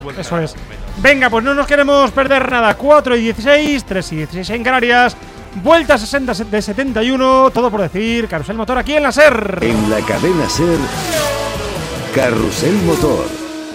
Eso es. Venga, pues no nos queremos perder nada. 4 y 16, 3 y 16 en Canarias. Vuelta 60 de 71. Todo por decir. Carrusel Motor aquí en la SER. En la cadena SER, Carrusel Motor.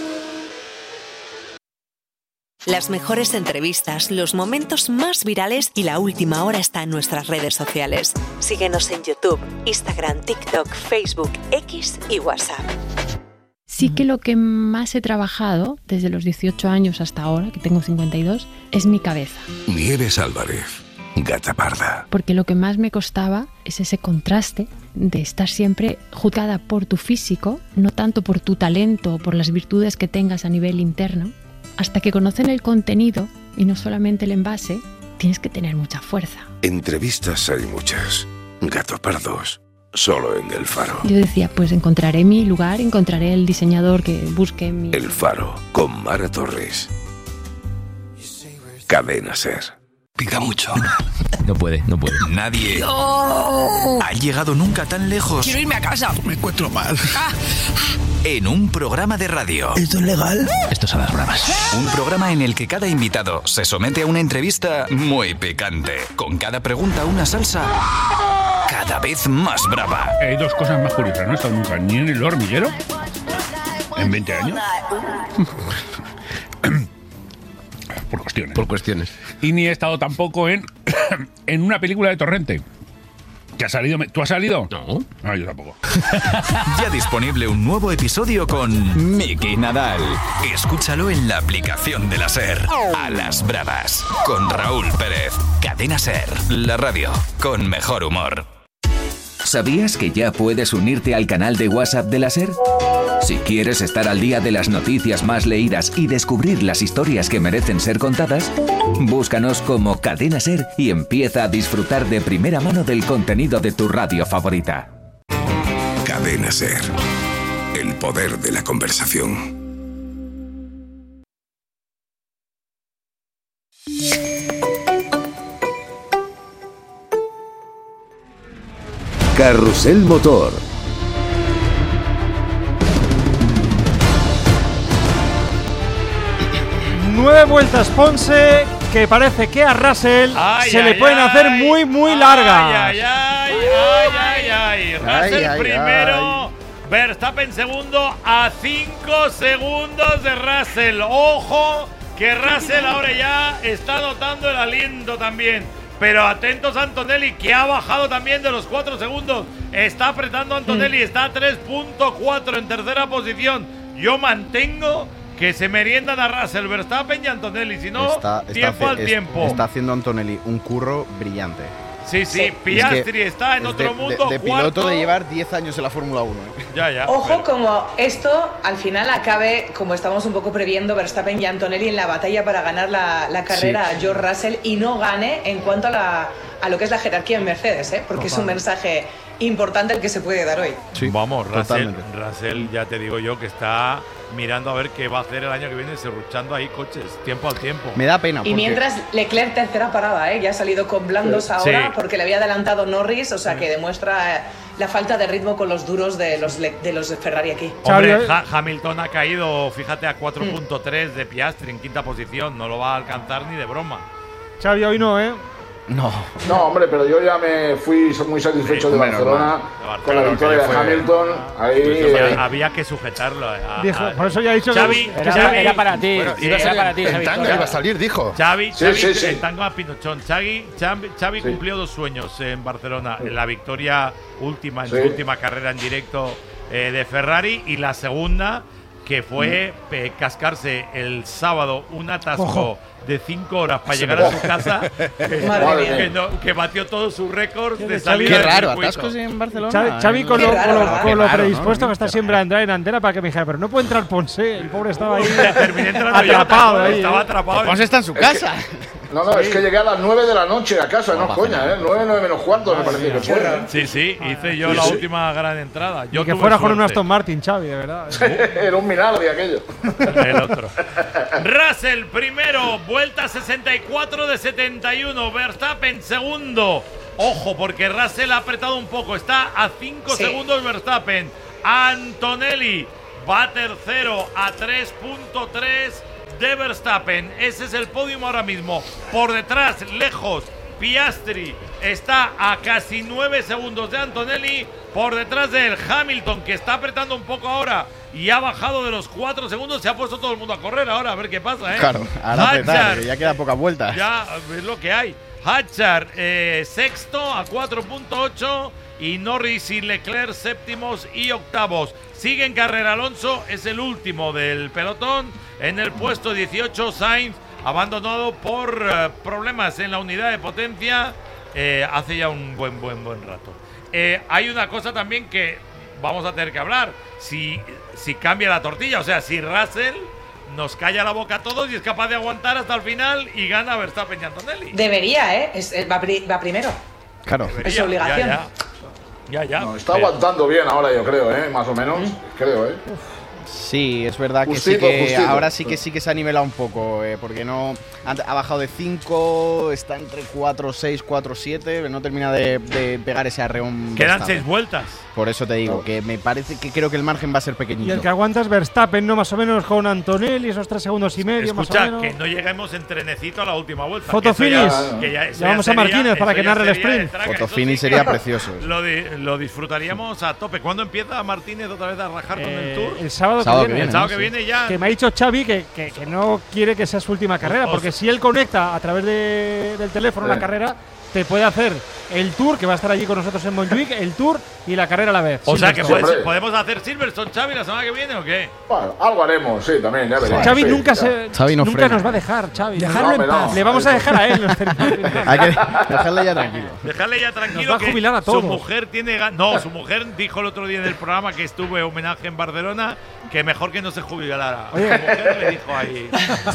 Las mejores entrevistas, los momentos más virales y la última hora está en nuestras redes sociales. Síguenos en YouTube, Instagram, TikTok, Facebook, X y WhatsApp. Sí que lo que más he trabajado desde los 18 años hasta ahora, que tengo 52, es mi cabeza. Nieves Álvarez, gata parda. Porque lo que más me costaba es ese contraste de estar siempre juzgada por tu físico, no tanto por tu talento o por las virtudes que tengas a nivel interno. Hasta que conocen el contenido y no solamente el envase, tienes que tener mucha fuerza. Entrevistas hay muchas. Gato pardos, solo en El Faro. Yo decía, pues encontraré mi lugar, encontraré el diseñador que busque mi... El Faro, con Mara Torres. Cadena SER. Pica mucho. No puede. Nadie ha llegado nunca tan lejos. Quiero irme a casa. Me encuentro mal. En un programa de radio. ¿Esto es legal? Esto es a las bravas. Un programa en el que cada invitado se somete a una entrevista muy picante. Con cada pregunta una salsa cada vez más brava. Hay dos cosas más curiosas. No he estado nunca ni en El Hormiguero en 20 años. Por cuestiones. Y ni he estado tampoco en una película de Torrente. ¿Que ha salido? ¿Tú has salido? No. No, yo tampoco. Ya disponible un nuevo episodio con Miki Nadal. Escúchalo en la aplicación de la SER. A las bravas. Con Raúl Pérez. Cadena SER. La radio con mejor humor. ¿Sabías que ya puedes unirte al canal de WhatsApp de la SER? Si quieres estar al día de las noticias más leídas y descubrir las historias que merecen ser contadas, búscanos como Cadena SER y empieza a disfrutar de primera mano del contenido de tu radio favorita. Cadena SER. El poder de la conversación. Carrusel Motor. Nueve vueltas Ponce, que parece que a Russell se le pueden hacer muy largas. Russell primero, Verstappen segundo, a 5 segundos de Russell. Ojo, que Russell ahora ya está notando el aliento también. Pero atentos a Antonelli, que ha bajado también de los 4 segundos. Está apretando Antonelli, está a 3.4 en tercera posición. Yo mantengo que se meriendan a Russell, Verstappen y Antonelli. Si no, tiempo al tiempo. Está haciendo Antonelli un curro brillante. Sí, Piastri está en otro mundo. De piloto de llevar 10 años en la Fórmula 1. Ya. Ojo, como esto al final acabe, como estamos un poco previendo, Verstappen y Antonelli en la batalla para ganar la carrera a George Russell y no gane en cuanto a lo que es la jerarquía en Mercedes, porque es un mensaje importante el que se puede dar hoy. Sí, vamos, Russell, ya te digo yo que está mirando a ver qué va a hacer el año que viene, serruchando ahí coches, tiempo al tiempo. Me da pena. Y mientras Leclerc tercera parada, ya ha salido con blandos ahora, porque le había adelantado Norris, o sea que demuestra la falta de ritmo con los duros de los Ferrari aquí. Hombre, Hamilton ha caído, fíjate, a 4.3 de Piastri en quinta posición, no lo va a alcanzar ni de broma. Xavi, hoy no, No, hombre, pero yo ya me fui muy satisfecho de Barcelona con la victoria de Hamilton. Ahí había que sujetarlo. Por eso ya he dicho Xavi, era para ti. Bueno, era para ti. El Tanga iba a salir, dijo. Xavi, el Tanga a Pinochón. Xavi cumplió 2 sueños en Barcelona. La victoria última, en su última carrera en directo de Ferrari, y la segunda, que fue cascarse el sábado un atasco de 5 horas para llegar a su casa, que batió todos sus récords de salida. Qué raro, atascos en Barcelona. Xavi con lo predispuesto que está siempre a entrar en antena para que me dijera, pero no puede entrar Ponce, el pobre estaba ahí terminé entrando atrapado. Estaba atrapado. Ponce está en su casa. No, es que llegué a las 9 de la noche a casa, no coña, 9 menos cuarto me parece que fue. Sí, hice yo la última gran entrada. Yo que fuera con un Aston Martin, Xavi, de verdad. Era un milagro aquello. El otro. Russell primero, vuelta 64 de 71. Verstappen segundo. Ojo, porque Russell ha apretado un poco. Está a 5 segundos Verstappen. Antonelli va tercero a 3.3 de Verstappen. Ese es el podium ahora mismo. Por detrás, lejos, Piastri está a casi 9 segundos de Antonelli. Por detrás de él, Hamilton, que está apretando un poco ahora y ha bajado de los 4 segundos. Se ha puesto todo el mundo a correr ahora, a ver qué pasa, ¿eh? Claro, ahora apretar, que ya queda pocas vueltas. Ya es lo que hay. Hadjar sexto a 4.8 y Norris y Leclerc séptimos y octavos. Sigue en carrera Alonso, es el último del pelotón. En el puesto 18, Sainz, abandonado por problemas en la unidad de potencia hace ya un buen rato. Hay una cosa también que vamos a tener que hablar. Si cambia la tortilla, o sea, si Russell nos calla la boca a todos y es capaz de aguantar hasta el final y gana Verstappen y Antonelli. Debería, va primero. Claro. Es su obligación. Ya. No, está aguantando bien ahora, yo creo, más o menos. Creo, Sí, es verdad que justito. Ahora sí que se ha nivelado un poco, porque no ha bajado de 5, está entre 4.6, 4.7, no termina de pegar ese arreón. Quedan 6 vueltas. Por eso te digo, que me parece que creo que el margen va a ser pequeñito. Y el que aguanta es Verstappen, ¿no? Más o menos con Antonelli, esos 3 segundos y medio. Escucha, más o menos. que no lleguemos en trenecito a la última vuelta. Fotofinish. Llamamos a Martínez para que narre el sprint. Fotofinish sería precioso. Lo disfrutaríamos a tope. ¿Cuándo empieza Martínez otra vez a rajar con el Tour? El sábado que viene. El sábado que viene ya. Que me ha dicho Xavi que no quiere que sea su última carrera, porque si él conecta a través del teléfono la carrera, te puede hacer el Tour, que va a estar allí con nosotros en Montjuic, el Tour y la carrera a la vez. O sea que podemos hacer Silverstone, Xavi, la semana que viene, ¿o qué? Bueno, algo haremos, sí, también, ya veremos. Xavi sí, nunca nunca nos va a dejar, Xavi. Dejarlo en paz. Le vamos a dejar a él. Hay que dejarle ya tranquilo. Dejarle ya tranquilo. Nos va a jubilar a todos. Su mujer tiene su mujer dijo el otro día en el programa que estuve homenaje en Barcelona que mejor que no se jubilara. Su mujer le dijo ahí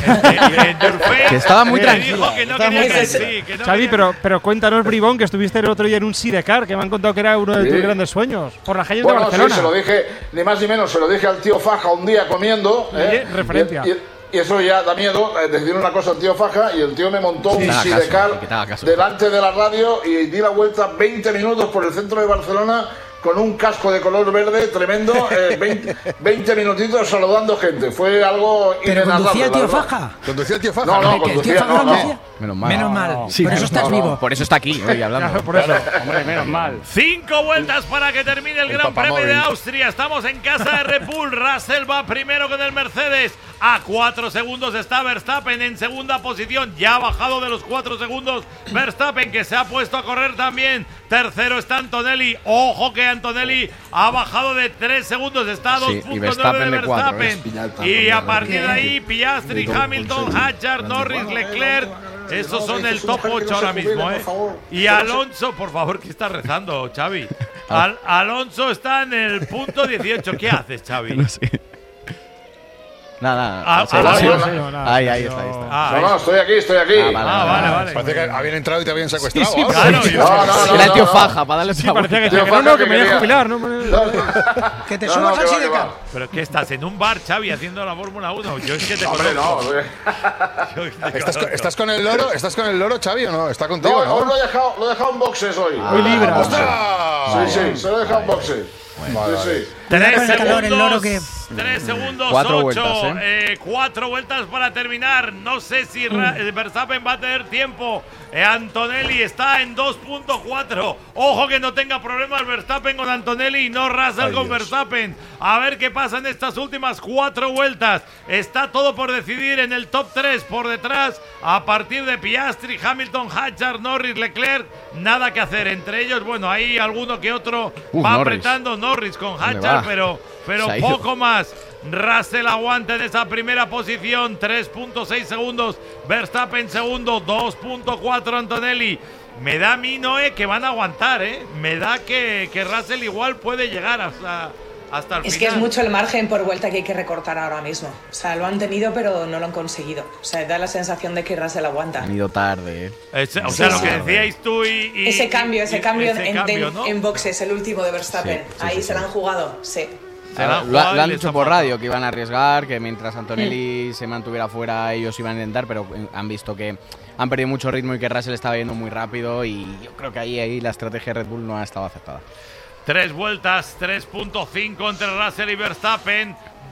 que estaba muy tranquilo. Dijo que no quería que sí, que no Xavi, quería. pero cuéntanos, Bribón, que estuviste el otro día en un sidecar, que me han contado que era uno de tus grandes sueños, por las calles de Barcelona. Sí, se lo dije, ni más ni menos, se lo dije al tío Faja un día comiendo. Referencia. Y eso ya da miedo, decir una cosa al tío Faja, y el tío me montó un sidecar delante de la radio y di la vuelta 20 minutos por el centro de Barcelona con un casco de color verde tremendo, 20 minutitos saludando gente. Fue algo inenarrable. ¿Conducía el tío Faja? ¿Conducía el tío Faja? No, conducía, no. Menos mal. Menos mal. Sí, por eso estás vivo. Por eso está aquí, hoy hablando. Claro, por eso. Hombre, menos mal. 5 vueltas para que termine el Gran Premio de Austria. Estamos en casa de Red Bull. Russell va primero con el Mercedes. A 4 segundos está Verstappen en segunda posición. Ya ha bajado de los 4 segundos Verstappen, que se ha puesto a correr también. Tercero está Antonelli. Ojo que Antonelli ha bajado de 3 segundos. Está a 2.9 de Verstappen. Y a partir de ahí, Piastri, Hamilton, Hadjar, Norris, Leclerc. Esos son el top 8 ahora mismo, Y Alonso, por favor, ¿qué está rezando, Xavi? Alonso está en el punto 18. ¿Qué haces, Xavi? No sé. Nada. Ahí está. No, estoy aquí. Vale. Parece que habían entrado y te habían secuestrado. Sí, era el tío Faja, para darle esa parecía que me voy a jubilar, ¿no? Que te subas al sidecar. ¿Pero qué estás? ¿En un bar, Xavi, haciendo la Fórmula 1? Yo es que te Hombre, conozco. ¿Estás con el loro? ¿Estás con el loro, Xavi, o no? ¿Está contigo? No, lo he dejado en boxes hoy. Hoy libra. Sí, se lo he dejado en boxes. Sí. 3 calor, el loro que... 3 segundos, 4 8. vueltas, 4 vueltas para terminar. No sé si Verstappen va a tener tiempo. Antonelli está en 2.4. Ojo que no tenga problemas Verstappen con Antonelli y no Russell con Verstappen. A ver qué pasa en estas últimas 4 vueltas. Está todo por decidir en el top 3. Por detrás, a partir de Piastri, Hamilton, Hadjar, Norris, Leclerc. Nada que hacer. Entre ellos, bueno, hay alguno que otro va apretando. Norris con Hadjar, pero poco más. Russell aguanta en esa primera posición, 3.6 segundos. Verstappen segundo, 2.4 Antonelli. Me da a mí, Noé, que van a aguantar, Me da que Russell igual puede llegar hasta el final. Es que es mucho el margen por vuelta que hay que recortar ahora mismo. O sea, lo han tenido, pero no lo han conseguido. O sea, da la sensación de que Russell aguanta. Han ido tarde, O sea, lo que decíais tú y ese cambio ¿no? en boxes, el último de Verstappen. Ahí se lo han jugado, sí. Lo han dicho por radio, que iban a arriesgar, que mientras Antonelli se mantuviera fuera ellos iban a intentar, pero han visto que han perdido mucho ritmo y que Russell estaba yendo muy rápido, y yo creo que ahí la estrategia de Red Bull no ha estado aceptada. 3 vueltas, 3.5 entre Russell y Verstappen.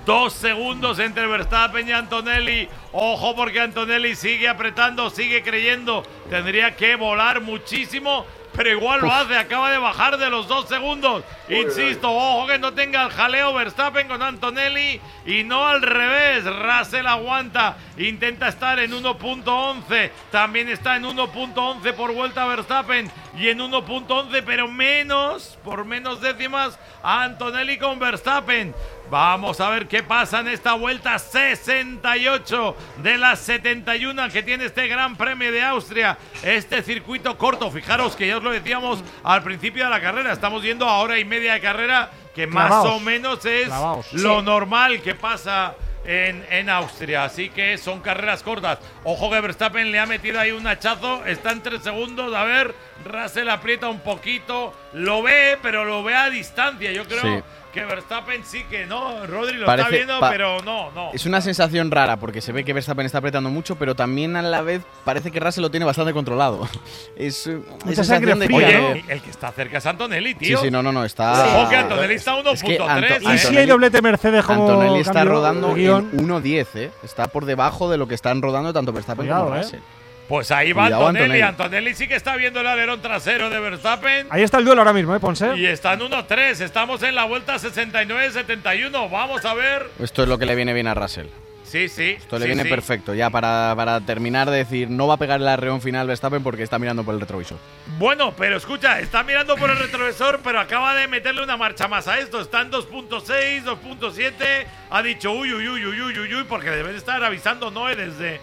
2 segundos entre Verstappen y Antonelli. Ojo porque Antonelli sigue apretando, sigue creyendo. Tendría que volar muchísimo, pero igual lo hace. Acaba de bajar de los 2 segundos. Insisto, ojo que no tenga el jaleo Verstappen con Antonelli y no al revés. Russell aguanta, intenta estar en 1.11. También está en 1.11 por vuelta Verstappen y en 1.11, pero por menos décimas a Antonelli con Verstappen. Vamos a ver qué pasa en esta vuelta 68 de las 71 que tiene este Gran Premio de Austria. Este circuito corto, fijaros que ya os lo decíamos al principio de la carrera, estamos yendo a hora y media de carrera, que más o menos es lo normal que pasa en Austria. Así que son carreras cortas. Ojo que Verstappen le ha metido ahí un hachazo, está en 3 segundos. A ver, Russell aprieta un poquito, lo ve, pero lo ve a distancia. Yo creo que Verstappen sí que no, Rodri lo está viendo, pero no. Es una sensación rara porque se ve que Verstappen está apretando mucho, pero también a la vez parece que Russell lo tiene bastante controlado. Es mucha sangre fría, ¿no? El que está cerca es Antonelli, tío. Sí, no, está… Ojo que Antonelli está a 1.3. ¿Y si hay doblete Mercedes como Antonelli está rodando en 1.10, Está por debajo de lo que están rodando tanto Verstappen como Russell. Pues ahí va Antonelli. Antonelli sí que está viendo el alerón trasero de Verstappen. Ahí está el duelo ahora mismo, Ponce. Y está en 1.3. Estamos en la vuelta 69-71. Vamos a ver. Esto es lo que le viene bien a Russell. Sí. Esto le viene perfecto. Ya para terminar de decir, no va a pegar el arreón final Verstappen porque está mirando por el retrovisor. Bueno, pero escucha, está mirando por el retrovisor, pero acaba de meterle una marcha más a esto. Está en 2.6, 2.7. Ha dicho uy, porque deben estar avisando desde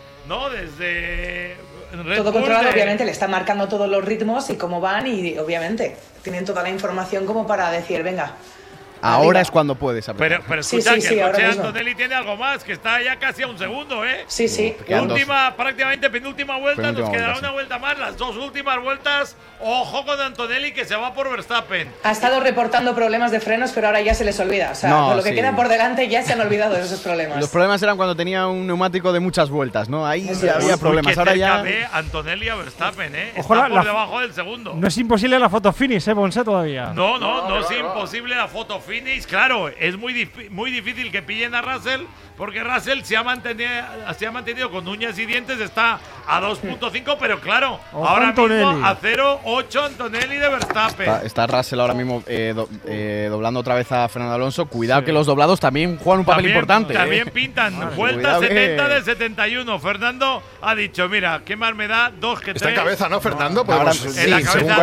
Red todo controlado, obviamente le está marcando todos los ritmos y cómo van, y obviamente tienen toda la información como para decir, venga. Ahora es cuando puedes saber. Pero escucha que el coche de Antonelli tiene algo más, que está ya casi a 1 segundo, ¿eh? Sí. Prácticamente penúltima vuelta, nos quedará una vuelta más, las 2 últimas vueltas. Ojo con Antonelli que se va por Verstappen. Ha estado reportando problemas de frenos, pero ahora ya se les olvida. O sea, con lo que queda por delante ya se han olvidado de esos problemas. Los problemas eran cuando tenía un neumático de muchas vueltas, ¿no? Ahí había problemas. Ahora ya ve Antonelli a Verstappen, ¿eh? Está por debajo del segundo. No es imposible la foto finish, Ponce, todavía. No es imposible la foto finish. Claro, es muy difícil que pillen a Russell, porque Russell se ha mantenido con uñas y dientes, está a 2.5, pero claro, ahora mismo a 0.8 Antonelli de Verstappen. Está Russell ahora mismo doblando otra vez a Fernando Alonso. Cuidado que los doblados también juegan un papel importante. También pintan. Vuelta 70 de 71. Fernando ha dicho, mira, qué más me da 2 que 3. Está en cabeza, ¿no, Fernando? En la cabeza.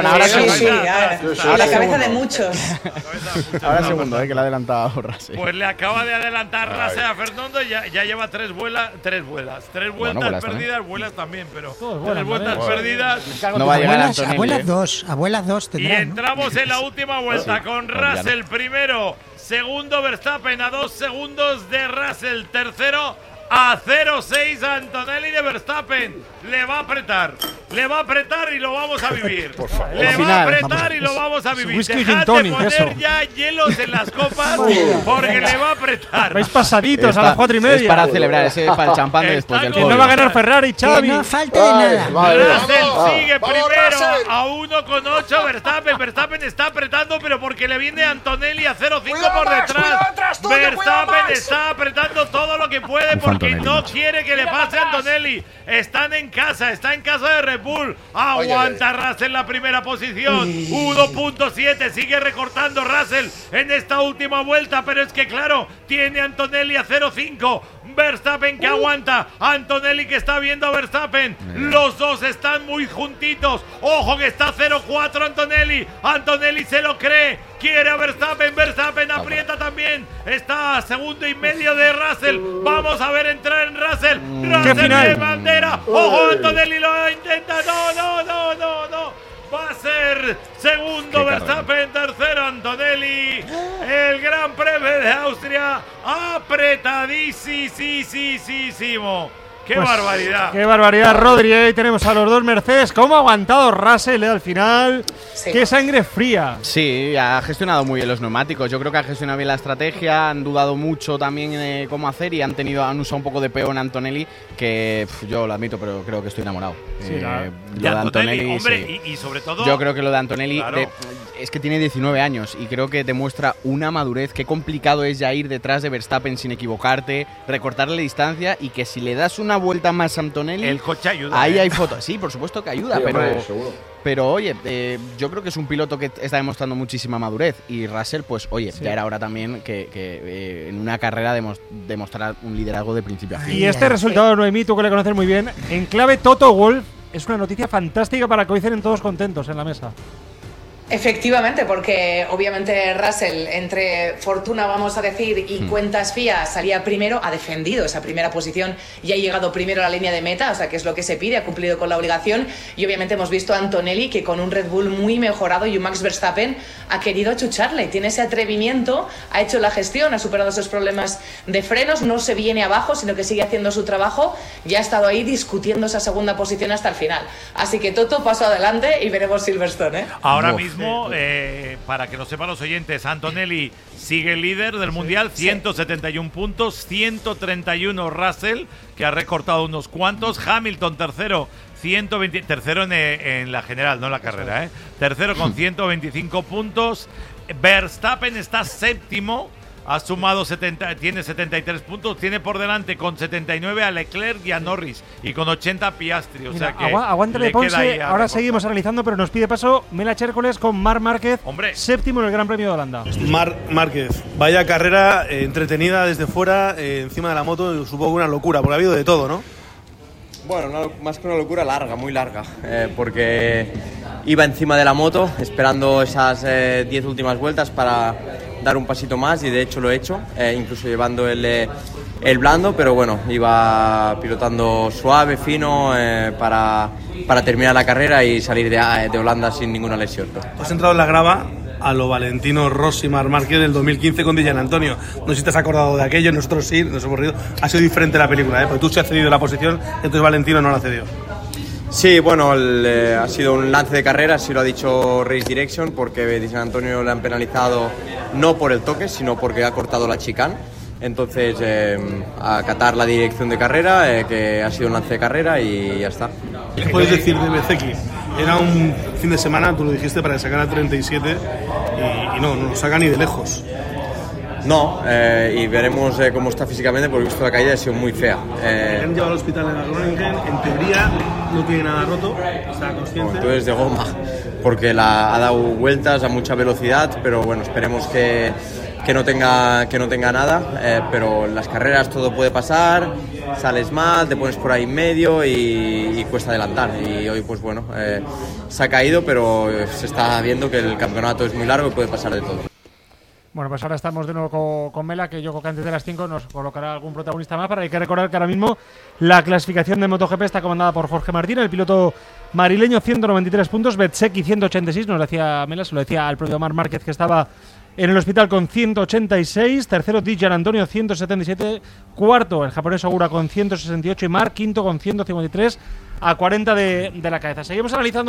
La cabeza de muchos. Ahora segundo, que le ha adelantado Russell. Pues le acaba de adelantar Russell a Fernando, ya lleva 3 vuelas perdidas, vuelas también, pero 3 vueltas perdidas. No va a llegar Antonelli. Abuelas dos y entramos en la última vuelta con Russell primero, segundo Verstappen a 2 segundos de Russell, tercero a 0.6 Antonelli de Verstappen. Le va a apretar y lo vamos a vivir. Le va a apretar y lo vamos a vivir. Dejad de poner ya hielos en las copas porque le va a apretar. Vais pasaditos a las 4:30. Es para celebrar, es para el champán después del podio. No va a ganar Ferrari, Xavi. Que no falte de nada. Russell sigue primero a 1.8 Verstappen. Verstappen está apretando, pero porque le viene Antonelli a 0.5 por detrás. Verstappen está apretando todo lo que puede porque no quiere que le pase a Antonelli. Está en casa de Red Bull. Aguanta Russell la primera posición. 1.7. Sigue recortando Russell en esta última vuelta, pero es que claro, tiene Antonelli a 0.5. Verstappen que aguanta. Antonelli que está viendo a Verstappen. Los dos están muy juntitos. Ojo que está 0.4 Antonelli. Antonelli se lo cree. Quiere a Verstappen. Verstappen aprieta también. Está a 1.5 segundos de Russell. Vamos a ver entrar en Russell. Russell de bandera. Ojo, Antonelli lo intenta. No. Va a ser segundo Verstappen, tercero Antonelli. El Gran Premio de Austria apretadísimo. ¡Qué barbaridad! ¡Qué barbaridad, Rodri! Ahí tenemos a los dos Mercedes. ¿Cómo ha aguantado Russell al final? Sí. ¡Qué sangre fría! Sí, ha gestionado muy bien los neumáticos. Yo creo que ha gestionado bien la estrategia. Han dudado mucho también cómo hacer y han usado un poco de peón Antonelli, que yo lo admito, pero creo que estoy enamorado. Sí, lo de Antonelli, hombre, sí. y sobre todo... Yo creo que lo de Antonelli claro. es que tiene 19 años y creo que demuestra una madurez. Qué complicado es ya ir detrás de Verstappen sin equivocarte, recortarle distancia y que si le das una vuelta más a Antonelli... El coche ayuda. Ahí hay fotos. Sí, por supuesto que ayuda, sí, pero oye, yo creo que es un piloto que está demostrando muchísima madurez y Russell, pues oye, ya era hora también que en una carrera demostrar un liderazgo de principio a fin. Y este resultado, Noemí, tú que le conoces muy bien, en clave Toto Wolff, es una noticia fantástica para que hoy cenen todos contentos en la mesa. Efectivamente, porque obviamente Russell, entre fortuna, vamos a decir, y cuentas fías, salía primero, ha defendido esa primera posición y ha llegado primero a la línea de meta, o sea que es lo que se pide, ha cumplido con la obligación. Y obviamente hemos visto a Antonelli, que con un Red Bull muy mejorado y un Max Verstappen ha querido achucharle, tiene ese atrevimiento, ha hecho la gestión, ha superado esos problemas de frenos, no se viene abajo, sino que sigue haciendo su trabajo, ya ha estado ahí discutiendo esa segunda posición hasta el final. Así que Toto, paso adelante y veremos Silverstone, ¿eh? Ahora mismo, para que lo sepan los oyentes, Antonelli sigue líder del Mundial, 171 puntos, 131 Russell, que ha recortado unos cuantos, Hamilton tercero, 120, tercero en la general, no en la carrera, tercero con 125 puntos, Verstappen está séptimo, ha sumado tiene 73 puntos, tiene por delante con 79 a Leclerc y a Norris y con 80 a Piastri. O sea que aguántale, Ponce. Ahora seguimos analizando, pero nos pide paso Mela Chércoles con Marc Márquez, séptimo en el Gran Premio de Holanda. Marc Márquez, vaya carrera entretenida desde fuera, encima de la moto, supongo una locura, porque ha habido de todo, ¿no? Bueno, más que una locura, larga, muy larga, porque iba encima de la moto esperando esas 10 últimas vueltas para dar un pasito más y de hecho lo he hecho, incluso llevando el blando, pero bueno, iba pilotando suave, fino, para terminar la carrera y salir de Holanda sin ninguna lesión. Has entrado en la grava a lo Valentino Rossi, Marc Márquez del 2015 con Di Giannantonio. No sé si te has acordado de aquello, nosotros sí, nos hemos reído. Ha sido diferente la película, porque tú se has cedido la posición, entonces Valentino no la ha cedido. Sí, bueno, ha sido un lance de carrera, así lo ha dicho Race Direction, porque Di Giannantonio le han penalizado no por el toque, sino porque ha cortado la chicane. Entonces, acatar la dirección de carrera, que ha sido un lance de carrera y ya está. ¿Qué puedes decir de Bezzecchi? Era un fin de semana, tú lo dijiste, para que sacara 37 y no lo saca ni de lejos. No, y veremos cómo está físicamente, porque he visto la caída, ha sido muy fea. Le han llevado al hospital en la Groningen, en teoría no tiene nada roto, está consciente. No, entonces de goma, porque ha dado vueltas a mucha velocidad, pero bueno, esperemos que no tenga nada, pero en las carreras todo puede pasar, sales mal, te pones por ahí en medio y cuesta adelantar. Y hoy pues bueno, se ha caído, pero se está viendo que el campeonato es muy largo y puede pasar de todo. Bueno, pues ahora estamos de nuevo con Mela, que yo creo que antes de las 5 nos colocará algún protagonista más, pero hay que recordar que ahora mismo la clasificación de MotoGP está comandada por Jorge Martín, el piloto marileño, 193 puntos, Bezzecchi 186, nos lo decía Mela, se lo decía al propio Marc Márquez, que estaba en el hospital con 186, tercero Di Giannantonio 177, cuarto el japonés Ogura con 168 y Marc quinto con 153 a 40 de la cabeza. Seguimos analizando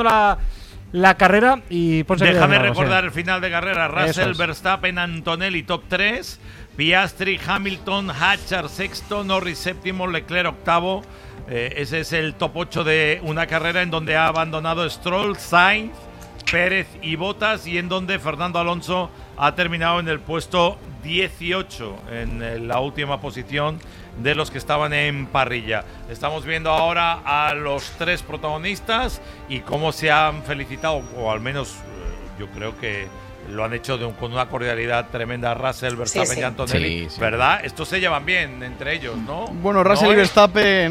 la carrera y déjame recordar el final de carrera. Russell, Verstappen, Antonelli top 3, Piastri, Hamilton, Hatchard sexto, Norris séptimo, Leclerc octavo. Ese es el top 8 de una carrera en donde ha abandonado Stroll, Sainz, Pérez y Bottas, y en donde Fernando Alonso ha terminado en el puesto 18, en la última posición de los que estaban en parrilla. Estamos viendo ahora a los tres protagonistas y cómo se han felicitado, o al menos yo creo que lo han hecho con una cordialidad tremenda, Russell, Verstappen y Antonelli, sí. ¿Verdad? Estos se llevan bien entre ellos, ¿no? Bueno, Russell y Verstappen,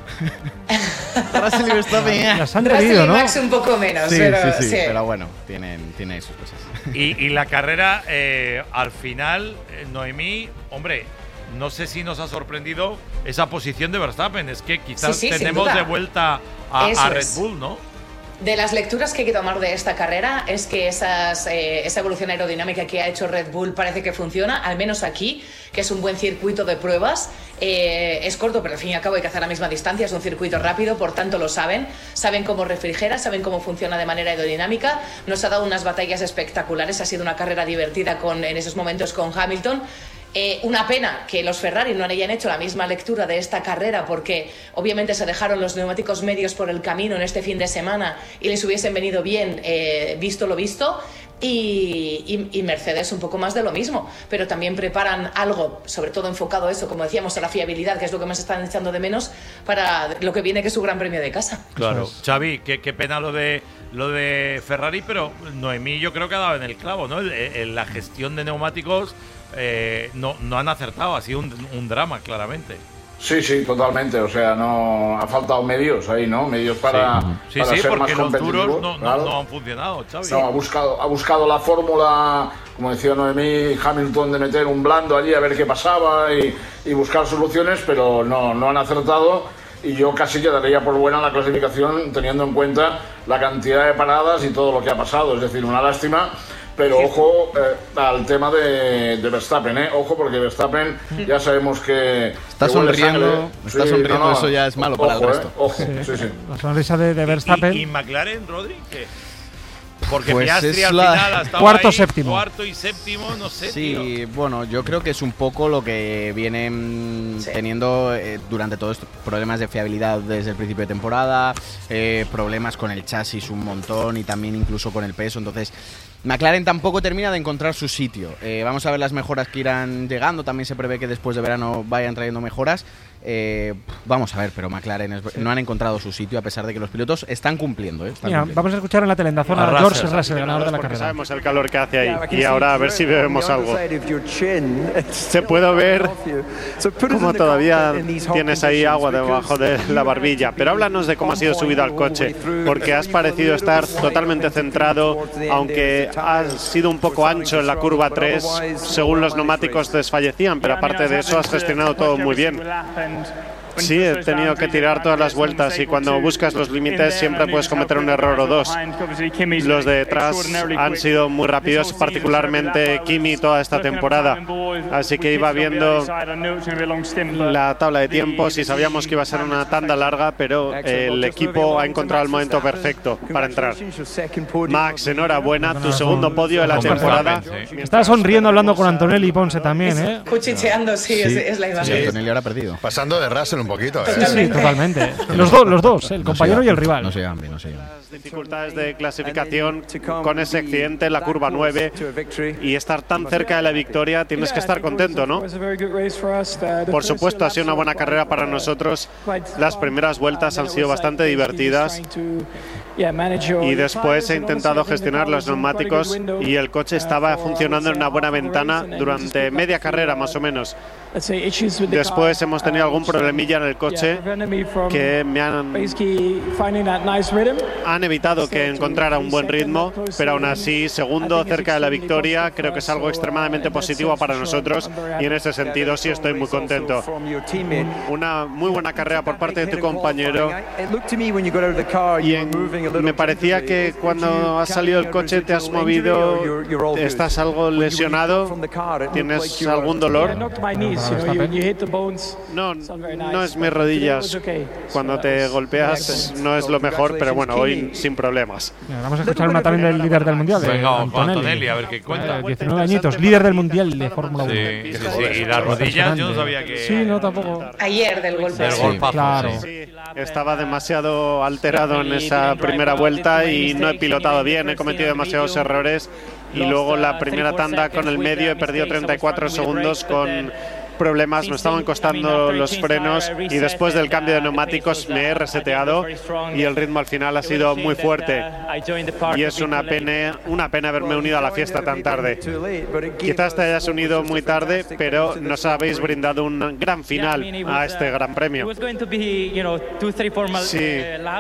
Russell y Verstappen, las han reído, ¿no? Max un poco menos, sí, pero bueno, tiene sus cosas. Y la carrera, al final, Noemí, hombre, no sé si nos ha sorprendido esa posición de Verstappen. Es que quizás tenemos de vuelta a Red Bull, ¿no? De las lecturas que hay que tomar de esta carrera es que esa evolución aerodinámica que ha hecho Red Bull parece que funciona, al menos aquí, que es un buen circuito de pruebas, Es corto, pero al fin y al cabo hay que hacer la misma distancia, es un circuito rápido, por tanto lo saben cómo refrigera, saben cómo funciona de manera aerodinámica. Nos ha dado unas batallas espectaculares, ha sido una carrera divertida en esos momentos con Hamilton. Una pena que los Ferrari no hayan hecho la misma lectura de esta carrera, porque obviamente se dejaron los neumáticos medios por el camino en este fin de semana y les hubiesen venido bien visto lo visto. Y Mercedes un poco más de lo mismo, pero también preparan algo, sobre todo enfocado a eso, como decíamos, a la fiabilidad, que es lo que más están echando de menos para lo que viene, que es su gran premio de casa. Claro, Xavi, qué pena lo de Ferrari, pero Noemí yo creo que ha dado en el clavo, ¿no? La gestión de neumáticos no han acertado, ha sido un drama, claramente. Sí, totalmente. O sea, no ha faltado medios ahí, ¿no? Medios para ser más competitivos. No han funcionado, Xavi. No, ha buscado la fórmula, como decía Noemí, Hamilton, de meter un blando allí a ver qué pasaba y buscar soluciones, pero no han acertado. Y yo casi quedaría por buena la clasificación, teniendo en cuenta la cantidad de paradas y todo lo que ha pasado. Es decir, una lástima. Pero ojo al tema de Verstappen, ojo, porque Verstappen ya sabemos que está sonriendo, eso ya es malo para el resto. Ojo, sí. La sonrisa de Verstappen. ¿Y McLaren, Rodri? ¿Qué? Porque pues Piastri al final ha estado cuarto y séptimo, no sé. Sí, tío. Bueno, yo creo que es un poco lo que vienen teniendo durante todos estos problemas de fiabilidad desde el principio de temporada, problemas con el chasis un montón y también incluso con el peso. Entonces, McLaren tampoco termina de encontrar su sitio. Vamos a ver las mejoras que irán llegando. También se prevé que después de verano vayan trayendo mejoras. Vamos a ver, pero McLaren no han encontrado su sitio a pesar de que los pilotos están cumpliendo. Vamos a escuchar en la telendazón a George Russell, ganador de la carrera. Sabemos el calor que hace ahí y ahora a ver si vemos algo. Se puede ver como todavía tienes ahí agua debajo de la barbilla, pero háblanos de cómo ha sido subido al coche, porque has parecido estar totalmente centrado, aunque has sido un poco ancho en la curva 3, según los neumáticos desfallecían, pero aparte de eso has gestionado todo muy bien. Sí, he tenido que tirar todas las vueltas y cuando buscas los límites siempre puedes cometer un error o dos. Los de detrás han sido muy rápidos, particularmente Kimi toda esta temporada. Así que iba viendo la tabla de tiempos y sabíamos que iba a ser una tanda larga, pero el equipo ha encontrado el momento perfecto para entrar. Max, enhorabuena, tu segundo podio de la temporada. Está sonriendo hablando con Antonelli y Ponce también, Cuchicheando, sí. Es la imagen. Sí, Antonelli ahora perdido. Pasando de Russell un poquito, Sí, totalmente. Los dos, el compañero y el rival. No se llevan bien. Las dificultades de clasificación con ese accidente en la curva 9 y estar tan cerca de la victoria, tienes que estar contento, ¿no? Por supuesto, ha sido una buena carrera para nosotros. Las primeras vueltas han sido bastante divertidas y después he intentado gestionar los neumáticos y el coche estaba funcionando en una buena ventana durante media carrera más o menos. Después hemos tenido algún problemilla en el coche que me han evitado que encontrara un buen ritmo, pero aún así, segundo cerca de la victoria, creo que es algo extremadamente positivo para nosotros y en ese sentido sí estoy muy contento. Una muy buena carrera por parte de tu compañero y me parecía que cuando has salido del coche te has movido, estás algo lesionado, ¿tienes algún dolor? No es mis rodillas. Cuando te golpeas no es lo mejor, pero bueno, hoy sin problemas. Vamos a escuchar una también del líder del mundial. Venga, Antonelli, a ver qué cuenta. 19 añitos, líder del mundial de Fórmula 1. Sí, y las rodillas yo no sabía que... Sí, no, tampoco. Ayer del golpe. Claro. Estaba demasiado alterado en esa primera vuelta y no he pilotado bien, he cometido demasiados errores y luego la primera tanda con el medio he perdido 34 segundos con problemas, me estaban costando los frenos y después del cambio de neumáticos me he reseteado y el ritmo al final ha sido muy fuerte y es una pena haberme unido a la fiesta tan tarde. Quizás te hayas unido muy tarde, pero nos habéis brindado un gran final a este gran premio. Sí.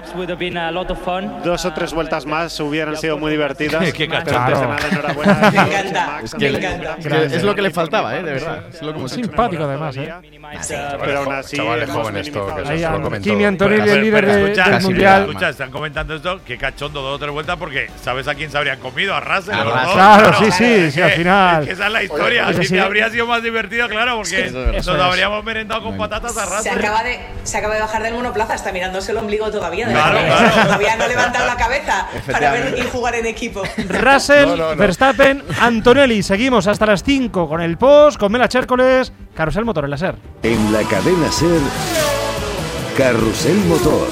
2 o 3 vueltas más hubieran sido muy divertidas. Claro. Me encanta. Es lo que le faltaba, de verdad. Es lo que hemos hecho. simpático además, Pero aún así, chavales jóvenes, esto que se lo comentó. Kimi Antonelli, el líder del mundial. Escucha, están comentando esto, que cachondo 2 o 3 vueltas, porque ¿sabes a quién se habrían comido? A Russell. Claro, sí, al final. Es que esa es la historia. Oye, si habría sido más divertido, claro, porque nos habríamos merendado con patatas a Russell. Se acaba de bajar del monoplaza, está mirándose el ombligo todavía. Claro. Todavía no ha levantado la cabeza para ver y jugar en equipo. Russell, Verstappen, Antonelli. Seguimos hasta las 5 con el post, con Mela Chércoles, Carrusel Motor en la SER. En la cadena SER, Carrusel Motor.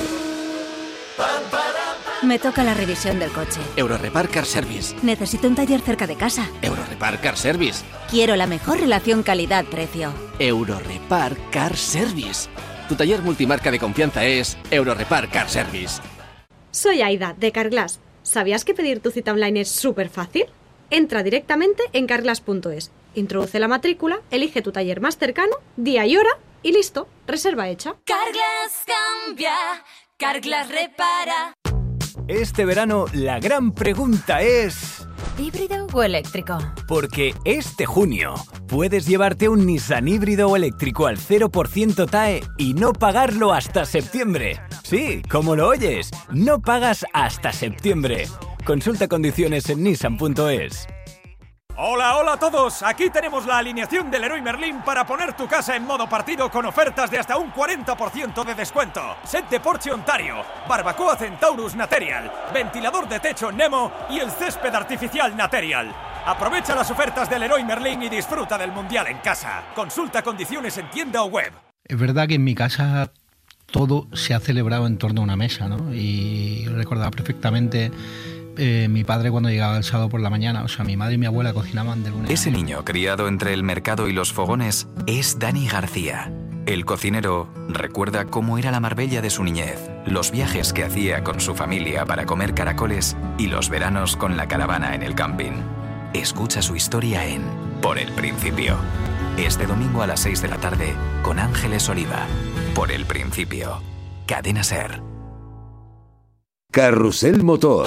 Me toca la revisión del coche. Eurorepar Car Service. Necesito un taller cerca de casa. Eurorepar Car Service. Quiero la mejor relación calidad-precio. Eurorepar Car Service. Tu taller multimarca de confianza es Eurorepar Car Service. Soy Aida, de Carglass. ¿Sabías que pedir tu cita online es súper fácil? Entra directamente en carglass.es, introduce la matrícula, elige tu taller más cercano, día y hora y listo, reserva hecha. Carglass cambia, Carglass repara. Este verano la gran pregunta es... ¿híbrido o eléctrico? Porque este junio puedes llevarte un Nissan híbrido o eléctrico al 0% TAE y no pagarlo hasta septiembre. Sí, como lo oyes, no pagas hasta septiembre. Consulta condiciones en nissan.es. Hola, hola a todos. Aquí tenemos la alineación del Leroy Merlin para poner tu casa en modo partido con ofertas de hasta un 40% de descuento. Set de Porsche Ontario, barbacoa Centaurus Material, ventilador de techo Nemo y el césped artificial Material. Aprovecha las ofertas del Leroy Merlin y disfruta del Mundial en casa. Consulta condiciones en tienda o web. Es verdad que en mi casa todo se ha celebrado en torno a una mesa, ¿no? Y recordaba perfectamente mi padre cuando llegaba el sábado por la mañana. O sea, mi madre y mi abuela cocinaban de lunes. Ese niño criado entre el mercado y los fogones es Dani García. El cocinero recuerda cómo era la Marbella de su niñez, los viajes que hacía con su familia para comer caracoles y los veranos con la caravana en el camping. Escucha su historia en Por el Principio. Este domingo a las 6 de la tarde con Ángeles Oliva. Por el Principio. Cadena SER. Carrusel Motor.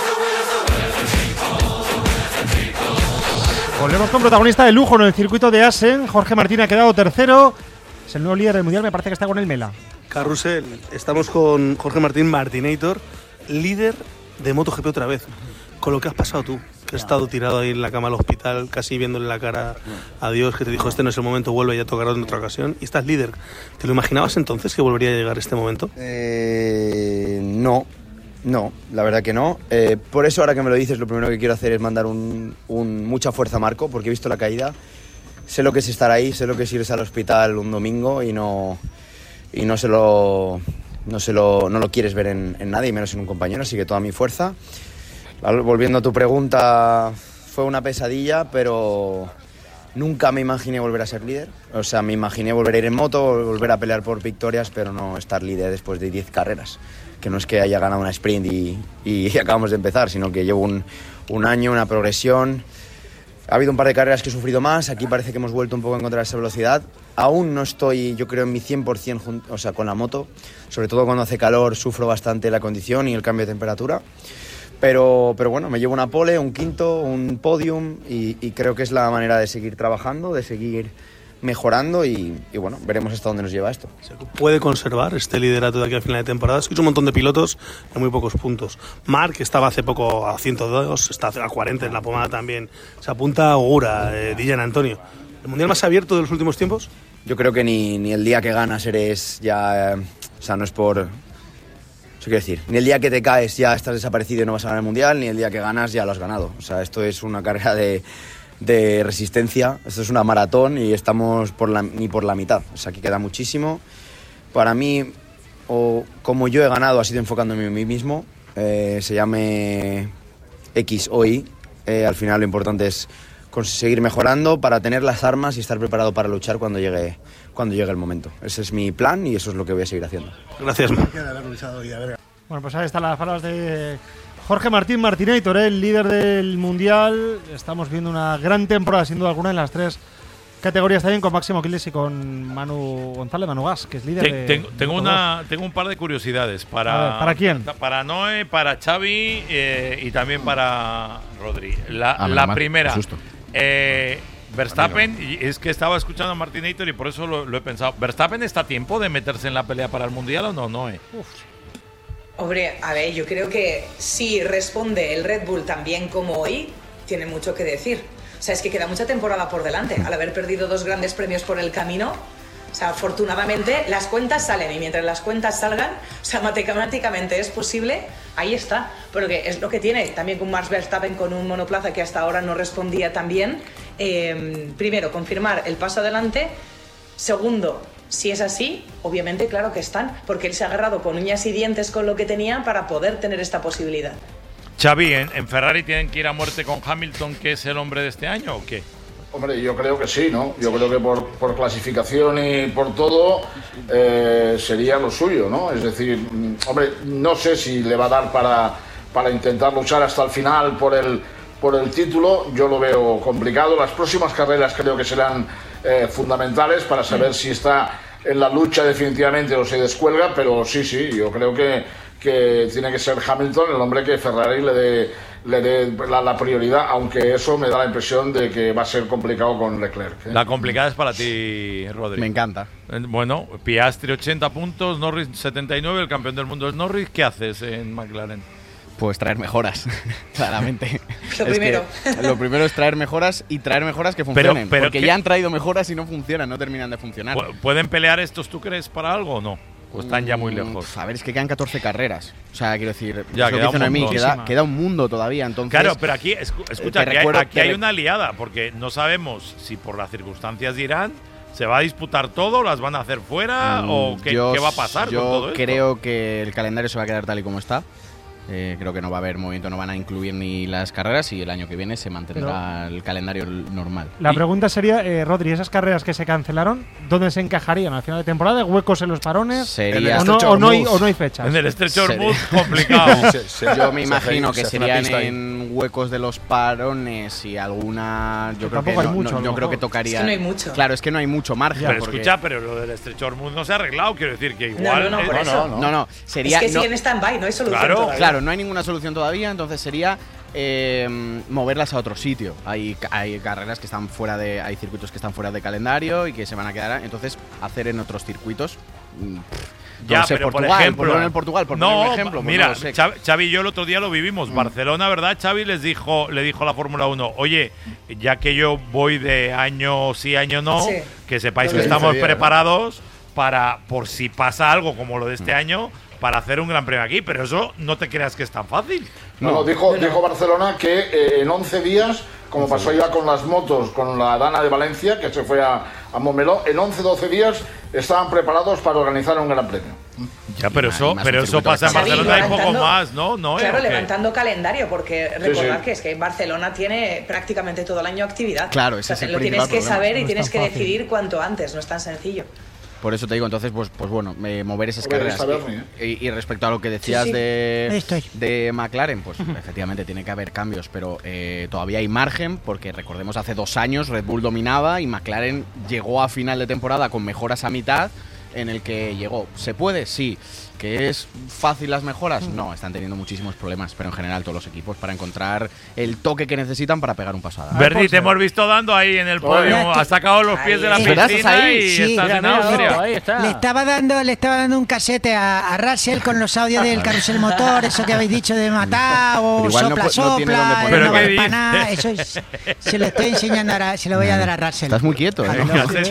Volvemos con protagonista de lujo en el circuito de Assen. Jorge Martín ha quedado tercero. Es el nuevo líder del mundial, me parece que está con el Mela. Carrusel, estamos con Jorge Martín Martinator, líder de MotoGP otra vez. Con lo que has pasado tú, que has estado tirado ahí en la cama al hospital, casi viéndole la cara a Dios, que te dijo este no es el momento, vuelve, ya tocará en otra ocasión. Y estás líder. ¿Te lo imaginabas entonces que volvería a llegar este momento? No, la verdad que no. Por eso ahora que me lo dices, lo primero que quiero hacer es mandar mucha fuerza a Marco, porque he visto la caída. Sé lo que es estar ahí, sé lo que es irse al hospital un domingo y no lo quieres ver en nadie, menos en un compañero, así que toda mi fuerza. Volviendo a tu pregunta, fue una pesadilla, pero nunca me imaginé volver a ser líder. O sea, me imaginé volver a ir en moto, volver a pelear por victorias, pero no estar líder después de 10 carreras. Que no es que haya ganado una sprint y acabamos de empezar, sino que llevo un año, una progresión. Ha habido un par de carreras que he sufrido más, aquí parece que hemos vuelto un poco a encontrar esa velocidad. Aún no estoy, yo creo, en mi 100% o sea, con la moto. Sobre todo cuando hace calor sufro bastante la condición y el cambio de temperatura. Pero bueno, me llevo una pole, un quinto, un podium y creo que es la manera de seguir trabajando, de seguir mejorando y bueno, veremos hasta dónde nos lleva esto. ¿Puede conservar este liderato de aquí al final de temporada? Es que es un montón de pilotos en muy pocos puntos. Marc, que estaba hace poco a 102, está a 40 en la pomada también. Se apunta Ogura, Dylan Antonio. ¿El mundial más abierto de los últimos tiempos? Yo creo que ni el día que ganas eres ya... o sea, no es por... Eso quiero decir, ni el día que te caes ya estás desaparecido y no vas a ganar el mundial, ni el día que ganas ya lo has ganado. O sea, esto es una carrera de resistencia, esto es una maratón y estamos ni por la mitad. O sea, aquí queda muchísimo. Para mí, o como yo he ganado, ha sido enfocándome en mí mismo. Se llame X o Y. Al final lo importante es seguir mejorando para tener las armas y estar preparado para luchar cuando llegue el momento. Ese es mi plan y eso es lo que voy a seguir haciendo. Gracias. Bueno, pues ahí están las palabras de Jorge Martín Martinator, el líder del mundial. Estamos viendo una gran temporada, sin duda alguna, en las tres categorías también, con Máximo Quiles y con Manu González, Manu Gas, que es líder tengo un par de curiosidades ¿Para quién? Para Noé, para Xavi y también para Rodri. La primera, Verstappen, y es que estaba escuchando a Martinator y por eso lo he pensado. ¿Verstappen está a tiempo de meterse en la pelea para el Mundial o no, Noé? Hombre, a ver, yo creo que si responde el Red Bull tan bien como hoy, tiene mucho que decir. O sea, es que queda mucha temporada por delante. Al haber perdido 2 grandes premios por el camino, o sea, afortunadamente las cuentas salen y mientras las cuentas salgan, o sea, matemáticamente es posible, ahí está. Porque es lo que tiene también con Max Verstappen con un monoplaza que hasta ahora no respondía tan bien. Primero, confirmar el paso adelante. Segundo, si es así, obviamente claro que están, porque él se ha agarrado con uñas y dientes con lo que tenía para poder tener esta posibilidad. Xavi, ¿en Ferrari tienen que ir a muerte con Hamilton, que es el hombre de este año, o qué? Hombre, yo creo que sí, ¿no? Yo creo que por clasificación y por todo sería lo suyo, ¿no? Es decir, hombre, no sé si le va a dar para intentar luchar hasta el final por el título. Yo lo veo complicado. Las próximas carreras creo que serán fundamentales para saber si está en la lucha definitivamente o se descuelga, pero sí, yo creo que tiene que ser Hamilton el hombre que Ferrari le dé la prioridad, aunque eso me da la impresión de que va a ser complicado con Leclerc. La complicada es para ti, Rodri. Me encanta. Bueno, Piastri 80 puntos, Norris 79, el campeón del mundo es Norris. ¿Qué haces en McLaren? Pues traer mejoras, claramente. Lo primero es traer mejoras y traer mejoras que funcionen. Porque ya han traído mejoras y no funcionan, no terminan de funcionar. ¿Pueden pelear estos, tú crees, para algo o no? ¿O están ya muy lejos? A ver, es que quedan 14 carreras. O sea, quiero decir, ya, queda un mundo todavía. Entonces, claro, pero aquí, escucha, aquí hay una liada, porque no sabemos si por las circunstancias de Irán se va a disputar todo, las van a hacer fuera o qué va a pasar con todo esto. Yo creo que el calendario se va a quedar tal y como está. Creo que no va a haber movimiento, no van a incluir ni las carreras y el año que viene se mantendrá el calendario normal. La pregunta sería, Rodri, esas carreras que se cancelaron, ¿dónde se encajarían? ¿Al final de temporada? ¿Huecos en los parones? ¿O no hay fechas? En el estrecho Hormuz, complicado. Yo me imagino que serían en huecos de los parones y alguna… Yo creo que tocaría… Es que no hay mucho. Claro, es que no hay mucho margen. Pero escucha, pero lo del estrecho Hormuz no se ha arreglado, quiero decir que igual… No, sería… Es que sigue en stand-by, no hay solución Claro, no hay ninguna solución todavía, entonces sería moverlas a otro sitio. Hay carreras que están fuera de… Hay circuitos que están fuera de calendario y que se van a quedar… Entonces, hacer en otros circuitos… Ya, pero Portugal, por ejemplo… en el Portugal, por poner un ejemplo. Mira, no sé. Xavi y yo el otro día lo vivimos. Barcelona, ¿verdad? Xavi le dijo a la Fórmula 1, oye, ya que yo voy de año sí, año no, que sepáis que estamos preparados para, por si pasa algo como lo de este año, para hacer un gran premio aquí, pero eso no te creas que es tan fácil. No, dijo Barcelona que en 11 días, como pasó ya con las motos, con la Dana de Valencia, que se fue a Montmeló, en 11-12 días estaban preparados para organizar un gran premio. Ya, pero eso pasa en Barcelona y poco más, ¿no? Claro, levantando calendario, porque recordad que es que Barcelona tiene prácticamente todo el año actividad. Claro, ese es el lo tienes que problema. saber y tienes que decidir cuanto antes, no es tan sencillo. Por eso te digo, entonces, pues bueno, mover esas carreras. Y respecto a lo que decías de McLaren, pues efectivamente tiene que haber cambios, pero todavía hay margen, porque recordemos hace 2 años Red Bull dominaba y McLaren llegó a final de temporada con mejoras a mitad, en el que llegó. ¿Se puede? Sí. ¿Que es fácil las mejoras? No, están teniendo muchísimos problemas, pero en general todos los equipos para encontrar el toque que necesitan para pegar un paso adelante. Berni, te hemos visto dando ahí en el podio, has sacado los pies de la piscina y estás en Austria. Le estaba dando un casete a Russell con los audios del carrusel motor, eso que habéis dicho de matar o sopla, no vale para nada, eso se lo estoy enseñando ahora, se lo voy a dar a Russell. Estás muy quieto, ¿eh?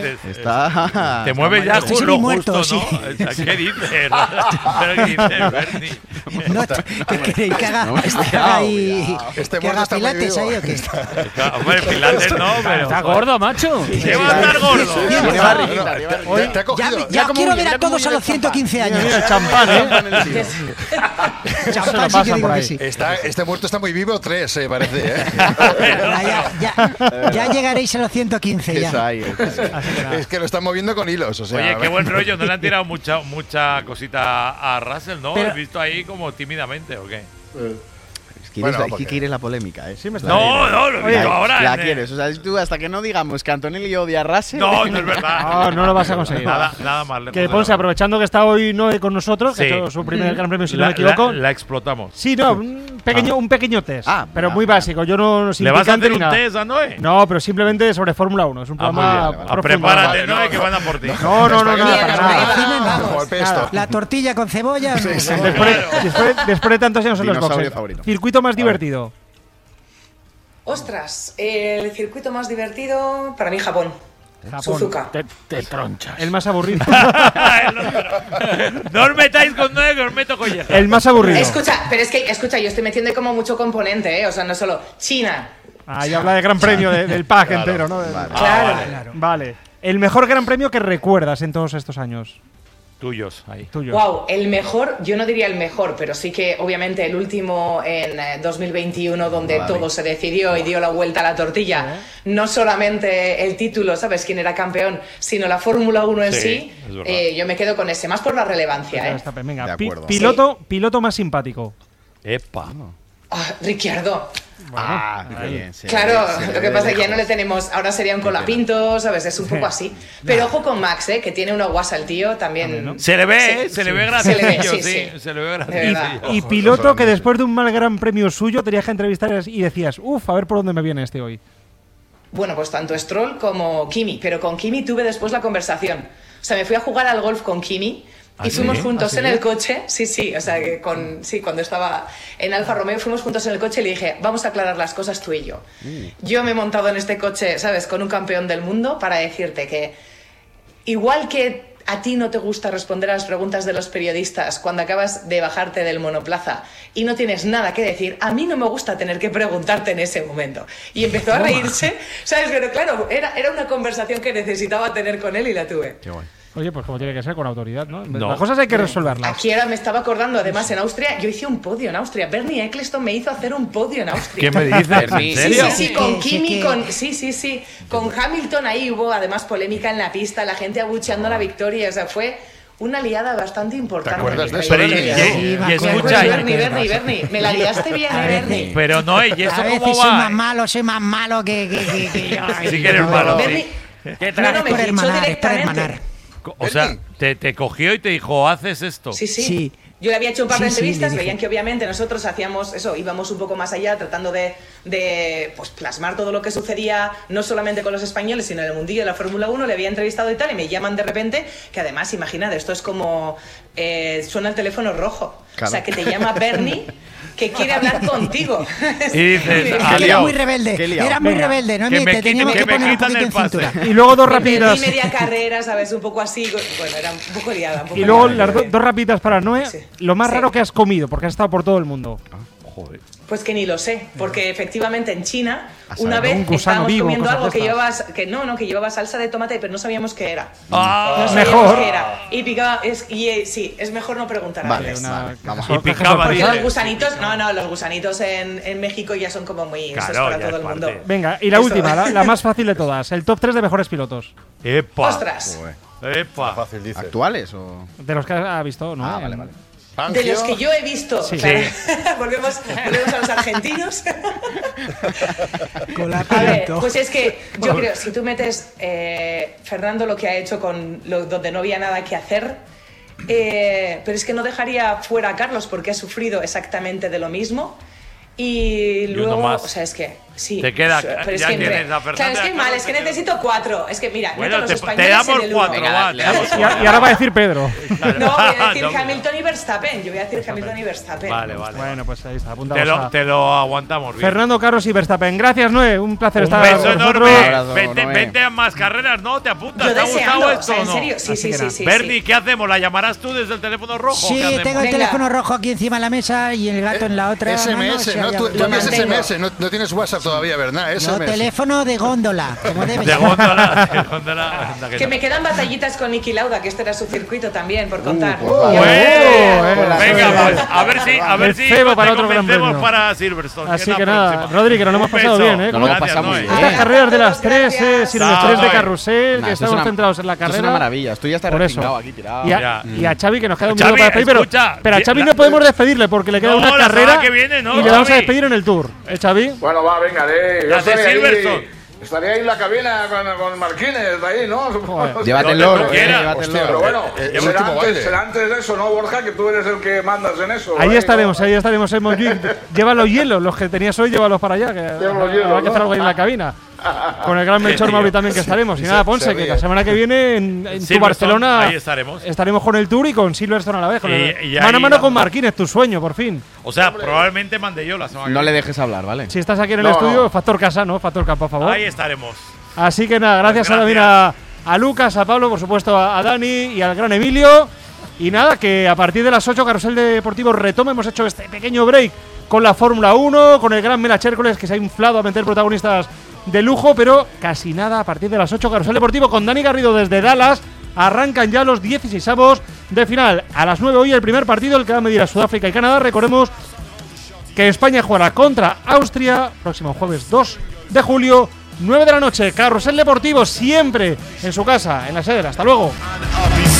Te mueves ya lo justo, ¿no? ¿Qué dices? ¿Pero qué dices, Berni? ¿Qué queréis que haga? ¿Que haga pilates ahí o qué? Hombre, pilates no, pero… Está gordo, macho. ¿Qué va a estar gordo? Tiene barriguita. Ya quiero ver a todos a los 115 años. Champán, ¿eh? Champán, sí que digo que sí. Este muerto está muy vivo, 3, parece. Ya llegaréis a los 115 ya. Es que lo están moviendo con hilos. O sea, oye, qué buen rollo. ¿No le han tirado mucha cosita a Russell, no? ¿Lo has visto ahí como tímidamente o qué? Quieres la polémica, ¿eh? Sí, no, lo digo ahora. La quieres. O sea, tú hasta que no digamos que Antonelli odia a Russell. No es verdad. No lo vas a conseguir. Nada más. Que Ponce, aprovechando que está hoy Noé con nosotros, que ha hecho su primer Gran Premio, si no me equivoco. La explotamos. Sí, no, un pequeño test. Pero muy básico. Yo no. ¿Le vas a hacer un test a Noé? No, pero simplemente sobre Fórmula 1. Es un programa. Prepárate, Noé, que van a por ti. No, nada. La tortilla con cebolla. Después de tantos años en los boxes. Circuito más divertido. Ostras, el circuito más divertido para mí Japón. Suzuka. Te tronchas. El más aburrido. No os metáis con Noé, que os meto con ella. El más aburrido. Escucha, yo estoy metiendo como mucho componente, o sea, no solo China. Ya habla de Gran Premio del pack entero, ¿no? Claro. Vale. El mejor Gran Premio que recuerdas en todos estos años. Tuyos, ahí. Wow, el mejor, yo no diría el mejor, pero sí que obviamente el último en 2021 donde todo se decidió y dio la vuelta a la tortilla. No solamente el título, ¿sabes? Quién era campeón, sino la Fórmula 1 en sí. Yo me quedo con ese, más por la relevancia. Venga, de acuerdo. Piloto más simpático. Epa. Ricciardo. Bien, claro, lo que pasa es que ya no le tenemos. Ahora sería un colapinto, ¿sabes? Es un poco así. Pero ojo con Max, que tiene una guasa el tío también. Se le ve, se le ve gracioso. Se le ve gracioso. Y piloto que después de un mal Gran Premio suyo tenías que entrevistar y decías, a ver por dónde me viene este hoy. Bueno, pues tanto Stroll como Kimi. Pero con Kimi tuve después la conversación. O sea, me fui a jugar al golf con Kimi. Y fuimos juntos en el coche, o sea, que cuando estaba en Alfa Romeo fuimos juntos en el coche y le dije, vamos a aclarar las cosas tú y yo. Yo me he montado en este coche, ¿sabes?, con un campeón del mundo para decirte que igual que a ti no te gusta responder a las preguntas de los periodistas cuando acabas de bajarte del monoplaza y no tienes nada que decir, a mí no me gusta tener que preguntarte en ese momento. Y empezó a reírse, ¿sabes? Pero claro, era una conversación que necesitaba tener con él y la tuve. Qué guay. Oye, pues como tiene que ser, con autoridad, ¿no? Las cosas hay que resolverlas. Aquí ahora me estaba acordando, además, en Austria, yo hice un podio en Austria. Bernie Eccleston me hizo hacer un podio en Austria. ¿Qué me dices? ¿En serio? Sí, con Kimi, con Hamilton ahí hubo, además, polémica en la pista, la gente abucheando la victoria, o sea, fue una liada bastante importante. ¿Te acuerdas de eso? Y escucha, Bernie, me la liaste bien, Bernie. Pero no, ¿y eso cómo va? Soy más malo que yo. Sí que eres malo. Bernie, no, me fichó directamente. O sea, te cogió y te dijo, haces esto. Sí. Yo le había hecho un par de entrevistas, veían que obviamente nosotros hacíamos eso, íbamos un poco más allá, tratando de pues, plasmar todo lo que sucedía, no solamente con los españoles, sino en el mundillo de la Fórmula 1, le había entrevistado y tal, y me llaman de repente, que además, imagínate, esto es como, suena el teléfono rojo, claro. O sea, que te llama Bernie, que quiere hablar contigo. Y dices, era muy rebelde, ¿no? Te teníamos que poner un poquito en cintura. Y luego dos rapiditas. Y media carrera, ¿sabes? Un poco así, bueno, era un poco liada. Y luego las dos rapiditas para Noé. Lo más raro que has comido, porque has estado por todo el mundo. Joder. Pues que ni lo sé, porque efectivamente en China una vez estábamos comiendo algo que llevaba salsa de tomate, pero no sabíamos qué era. No sabíamos mejor. Qué era. Y picaba, sí, es mejor no preguntar antes. Y picaba. Porque los gusanitos, los gusanitos en México ya son como muy eso es para todo el mundo. Venga, y la última, la más fácil de todas, el top 3 de mejores pilotos. ¡Epa! ¡Ostras! ¡Epa! Fácil, dice. ¿Actuales o...? De los que ha visto, ¿no? Vale. De los que yo he visto. Sí. Volvemos a los argentinos. A ver, pues es que yo creo, si tú metes Fernando lo que ha hecho donde no había nada que hacer, pero es que no dejaría fuera a Carlos porque ha sufrido exactamente de lo mismo. Y luego, o sea, es que sí. Te queda, pero es ya que tienes la claro, es que mal, es que necesito 4. Es que mira, bueno, los te españoles damos en el 4, va. Y ahora va a decir Pedro. No, voy a decir Hamilton y Verstappen. Yo voy a decir Hamilton y Verstappen. Vale. Bueno, pues ahí está, apuntamos. Te lo aguantamos bien. Fernando, Carlos y Verstappen. Gracias, Noé. Un placer estar con vosotros. Un beso enorme. Noé. Vente a más carreras, ¿no? ¿Te apuntas? Yo ¿Te ha gustado esto o sea, o en no? serio, sí. Bernie, ¿qué hacemos? ¿La llamarás tú desde el teléfono rojo? Sí, tengo el teléfono rojo aquí encima de la mesa y el gato en la otra. SMS, ¿no? Tú envías SMS, no tienes WhatsApp todavía, ¿verdad? No, teléfono de góndola, como debe ser. De góndola. Que me quedan batallitas con Niki Lauda, que este era su circuito también, por contar. Venga, A ver si cebo para otro gran convencemos premio. para Silverstone. Así que nada, Rodri, que nos lo hemos pasado bien, ¿eh? Nos lo hemos pasado muy bien. Estas carreras de las 3, sin los 3 de carrusel, que estamos centrados en la carrera. Es una maravilla. Estoy hasta respingado aquí tirado. Y a Xavi, que nos queda un minuto para despedir, pero a Xavi no podemos despedirle porque le queda una carrera y le vamos a despedir en el Tour. ¿Xavi? Bueno, va, venga, yo estaría ahí en la cabina con Marquines, ahí, ¿no? Llévate el loro, Pero bueno, será antes de eso, ¿no, Borja? Que tú eres el que mandas en eso. Ahí estaremos en Montjuic. Lleva los hielos, los que tenías hoy, llévalos para allá, que habrá que hacer algo ahí en la cabina. Con el gran Melchor Mauri también que estaremos. Y nada, Ponce, que la semana que viene en tu Barcelona ahí estaremos con el Tour y con Silverstone a la vez. Mano a mano con Marquines, tu sueño, por fin. O sea, probablemente mande yo la semana que viene. No le dejes hablar, ¿vale? Si estás aquí en el estudio, Factor Casa, ¿no? Factor Campo, por favor. Ahí estaremos. Así que nada, gracias. A Lucas, a Pablo, por supuesto a Dani y al gran Emilio. Y nada, que a partir de las 8 Carrusel Deportivo retoma. Hemos hecho este pequeño break con la Fórmula 1, con el gran Melache Hércules, que se ha inflado a meter protagonistas de lujo, pero casi nada. A partir de las 8 Carrusel Deportivo con Dani Garrido desde Dallas. Arrancan ya los 16avos de final. A las 9 hoy el primer partido, el que va a medir a Sudáfrica y Canadá. Recordemos que España jugará contra Austria próximo jueves 2 de julio, 9 de la noche. Carrusel Deportivo siempre en su casa, en la sede. Hasta luego.